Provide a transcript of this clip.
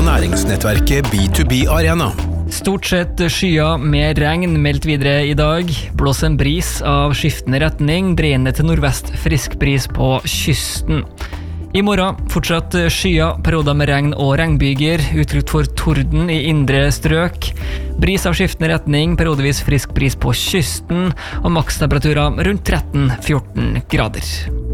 næringsnettverket B2B Arena. Stort sett skyer med regn meldt videre i dag. Blås en bris av skiftende retning, dreiende til nordvest frisk bris på kysten. I morgen fortsatt skyer, perioder med regn og regnbyger, utrygt for torden i indre strøk. Bris av skiftende retning, periodevis frisk bris på kysten, og makstemperaturer rundt 13-14 grader.